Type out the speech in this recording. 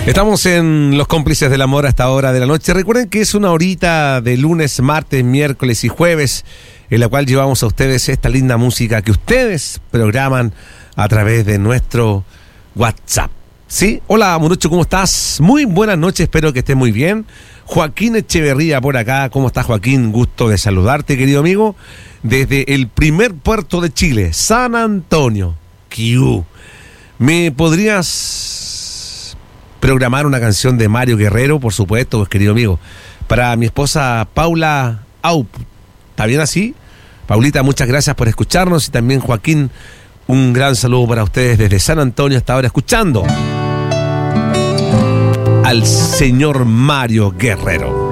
Estamos en Los Cómplices del Amor a esta hora de la noche. Recuerden que es una horita de lunes, martes, miércoles y jueves en la cual llevamos a ustedes esta linda música que ustedes programan a través de nuestro WhatsApp. ¿Sí? Hola, Morucho, ¿cómo estás? Muy buenas noches, espero que estés muy bien. Joaquín Echeverría por acá. ¿Cómo estás, Joaquín? Gusto de saludarte, querido amigo. Desde el primer puerto de Chile, San Antonio. Q. ¿Me podrías programar una canción de Mario Guerrero, por supuesto, pues, querido amigo, para mi esposa Paula Aup? ¿Está bien así? Paulita, muchas gracias por escucharnos, y también Joaquín, un gran saludo para ustedes desde San Antonio hasta ahora escuchando al señor Mario Guerrero.